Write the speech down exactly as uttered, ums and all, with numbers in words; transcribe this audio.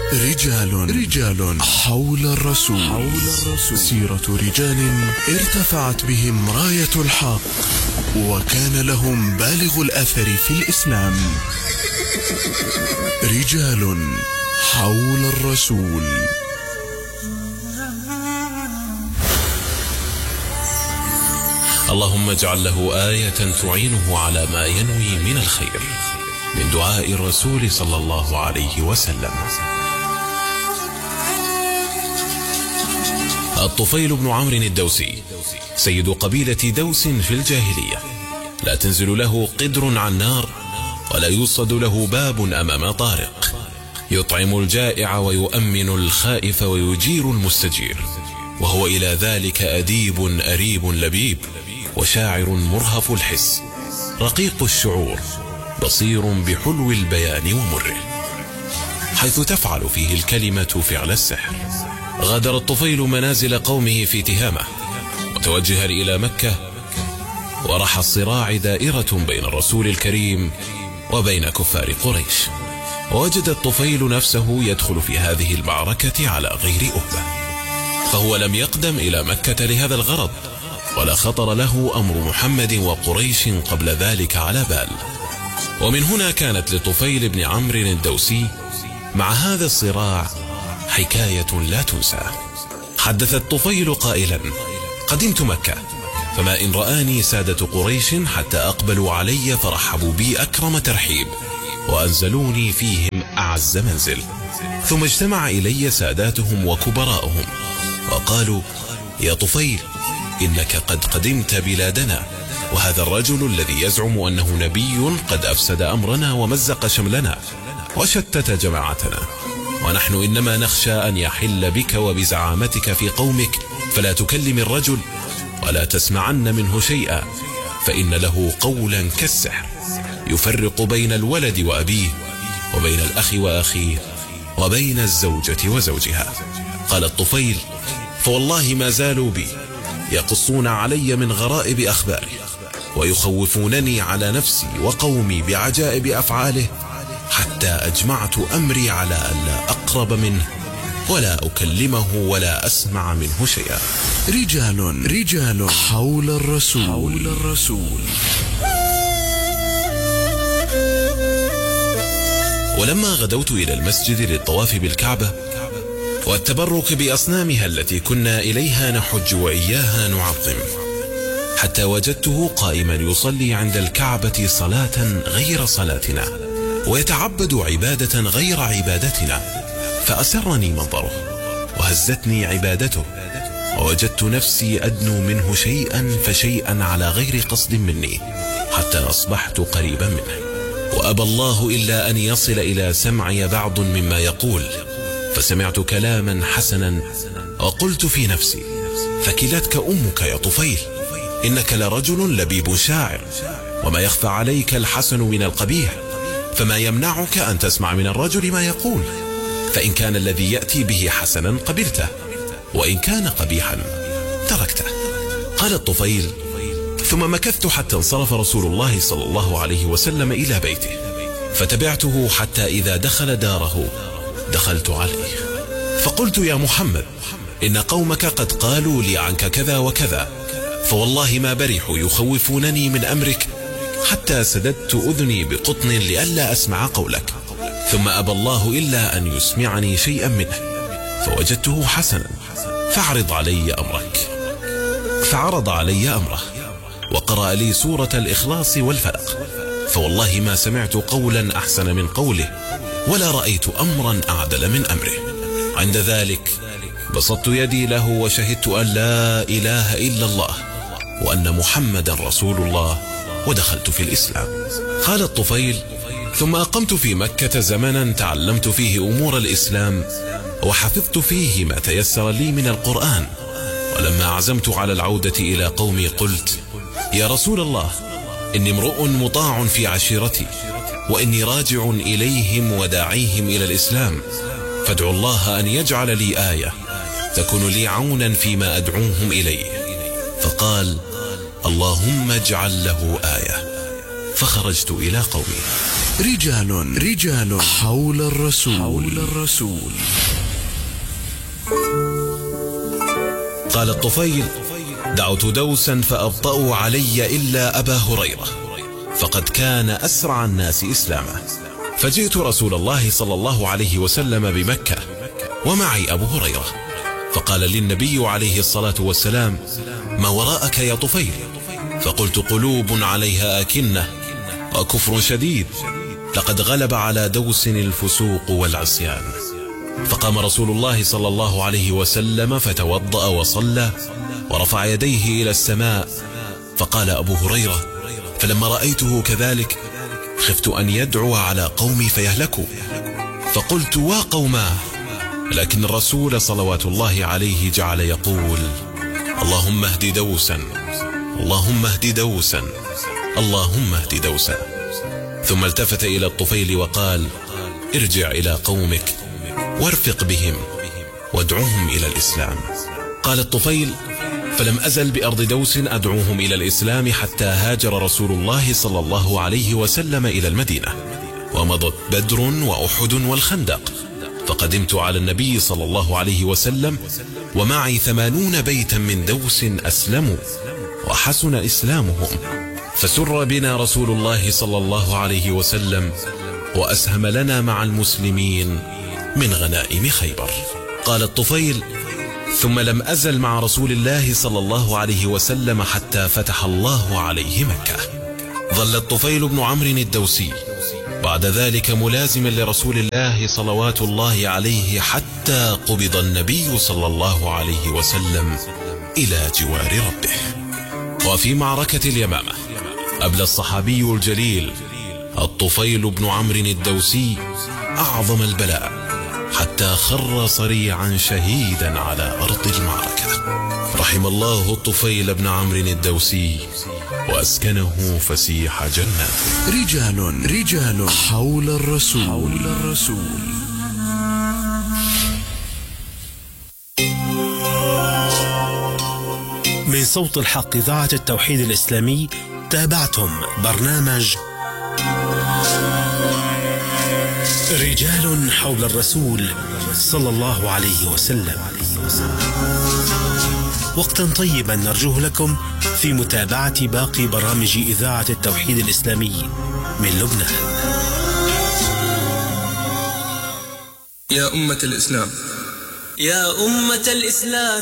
رجال رجال حول الرسول حول الرسول سيرة رجال ارتفعت بهم راية الحق وكان لهم بالغ الأثر في الإسلام. رجال حول الرسول. اللهم اجعل له آية تعينه على ما ينوي من الخير، من دعاء الرسول صلى الله عليه وسلم. الطفيل بن عمرو الدوسي سيد قبيلة دوس في الجاهلية، لا تنزل له قدر عن نار ولا يوصد له باب أمام طارق، يطعم الجائع ويؤمن الخائف ويجير المستجير، وهو إلى ذلك أديب أريب لبيب، وشاعر مرهف الحس، رقيق الشعور، بصير بحلو البيان ومره، حيث تفعل فيه الكلمة فعل السحر. غادر الطفيل منازل قومه في تهامة متوجها إلى مكة، ورح الصراع دائرة بين الرسول الكريم وبين كفار قريش، ووجد الطفيل نفسه يدخل في هذه المعركة على غير أهبة، فهو لم يقدم إلى مكة لهذا الغرض، ولا خطر له أمر محمد وقريش قبل ذلك على بال. ومن هنا كانت لطفيل بن عمرو الدوسي مع هذا الصراع حكاية لا تنسى. حدث الطفيل قائلا: قدمت مكة، فما إن رآني سادة قريش حتى أقبلوا علي فرحبوا بي أكرم ترحيب، وأنزلوني فيهم أعز منزل، ثم اجتمع إلي ساداتهم وكبراؤهم وقالوا: يا طفيل، إنك قد قدمت بلادنا، وهذا الرجل الذي يزعم أنه نبي قد أفسد أمرنا ومزق شملنا وشتت جماعتنا، ونحن إنما نخشى أن يحل بك وبزعامتك في قومك، فلا تكلم الرجل ولا تسمعن منه شيئا، فإن له قولا كالسحر يفرق بين الولد وأبيه، وبين الأخ وأخيه، وبين الزوجة وزوجها. قال الطفيل: فوالله ما زالوا بي يقصون علي من غرائب أخباره، ويخوفونني على نفسي وقومي بعجائب أفعاله، حتى أجمعت أمري على أن لا أقرب منه ولا أكلمه ولا أسمع منه شيئا. رجال رجال حول الرسول حول الرسول. ولما غدوت إلى المسجد للطواف بالكعبة والتبرك بأصنامها التي كنا إليها نحج وإياها نعظم، حتى وجدته قائما يصلي عند الكعبة صلاة غير صلاتنا، ويتعبد عبادة غير عبادتنا، فأسرني منظره وهزتني عبادته، ووجدت نفسي أدنو منه شيئا فشيئا على غير قصد مني، حتى أصبحت قريبا منه، وأبى الله إلا أن يصل إلى سمعي بعض مما يقول، فسمعت كلاما حسنا وقلت في نفسي: ثكلتك أمك يا طفيل، إنك لرجل لبيب شاعر، وما يخفى عليك الحسن من القبيح، فما يمنعك أن تسمع من الرجل ما يقول، فإن كان الذي يأتي به حسنا قبلته، وإن كان قبيحا تركته. قال الطفيل: ثم مكثت حتى انصرف رسول الله صلى الله عليه وسلم إلى بيته، فتبعته حتى إذا دخل داره دخلت عليه، فقلت: يا محمد، إن قومك قد قالوا لي عنك كذا وكذا، فوالله ما برحوا يخوفونني من أمرك، حتى سددت أذني بقطن لئلا أسمع قولك، ثم أبى الله إلا أن يسمعني شيئا منه، فوجدته حسنا، فاعرض علي أمرك. فعرض علي أمره، وقرأ لي سورة الإخلاص والفلق، فوالله ما سمعت قولا أحسن من قوله، ولا رأيت أمرا أعدل من أمره. عند ذلك بسطت يدي له وشهدت أن لا إله إلا الله وأن محمدا رسول الله، ودخلت في الإسلام. قال الطفيل: ثم أقمت في مكة زمنا تعلمت فيه أمور الإسلام، وحفظت فيه ما تيسر لي من القرآن، ولما عزمت على العودة إلى قومي قلت: يا رسول الله، إني امرؤ مطاع في عشيرتي، وإني راجع إليهم وداعيهم إلى الإسلام، فادعوا الله أن يجعل لي آية تكون لي عونا فيما أدعوهم إليه. فقال: اللهم اجعل له آية. فخرجت إلى قومي. رجال رجال حول الرسول حول الرسول قال الطفيل: دعوت دوسا فأبطأوا علي إلا أبا هريرة، فقد كان أسرع الناس إسلاما. فجئت رسول الله صلى الله عليه وسلم بمكة ومعي أبو هريرة، فقال لي النبي عليه الصلاة والسلام: ما وراءك يا طفيل؟ فقلت: قلوب عليها أكنة وكفر شديد، لقد غلب على دوس الفسوق والعصيان. فقام رسول الله صلى الله عليه وسلم فتوضأ وصلى ورفع يديه إلى السماء. فقال أبو هريرة: فلما رأيته كذلك خفت أن يدعو على قومي فيهلكوا، فقلت: وقوماه. لكن الرسول صلوات الله عليه جعل يقول: اللهم اهد دوسا، اللهم اهد دوسا، اللهم اهد دوسا. ثم التفت إلى الطفيل وقال: ارجع إلى قومك وارفق بهم وادعوهم إلى الإسلام. قال الطفيل: فلم أزل بأرض دوس أدعوهم إلى الإسلام حتى هاجر رسول الله صلى الله عليه وسلم إلى المدينة، ومضت بدر وأحد والخندق، فقدمت على النبي صلى الله عليه وسلم ومعي ثمانون بيتا من دوس أسلموا وحسن إسلامهم، فسر بنا رسول الله صلى الله عليه وسلم وأسهم لنا مع المسلمين من غنائم خيبر. قال الطفيل: ثم لم أزل مع رسول الله صلى الله عليه وسلم حتى فتح الله عليه مكة. ظل الطفيل بن عمرو الدوسي بعد ذلك ملازما لرسول الله صلوات الله عليه حتى قبض النبي صلى الله عليه وسلم إلى جوار ربه. وفي معركة اليمامة أبلى الصحابي الجليل الطفيل بن عمرو الدوسي أعظم البلاء حتى خر صريعا شهيدا على أرض المعركة. رحم الله الطفيل بن عمرو الدوسي وأسكنه فسيح جناته. رجال رجال حول الرسول حول الرسول من صوت الحق إذاعة التوحيد الإسلامي تابعتم برنامج رجال حول الرسول صلى الله عليه وسلم. وقتا طيبا نرجوه لكم في متابعة باقي برامج إذاعة التوحيد الإسلامي من لبنان. يا أمة الإسلام، يا أمة الإسلام